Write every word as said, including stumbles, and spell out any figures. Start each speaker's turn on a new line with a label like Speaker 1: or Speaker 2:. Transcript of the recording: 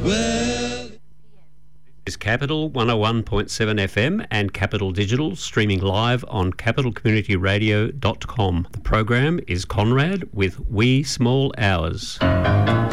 Speaker 1: Well,
Speaker 2: is Capital one oh one point seven F M and Capital Digital, streaming live on capital community radio dot com. The program is Conrad with Wee Small Hours.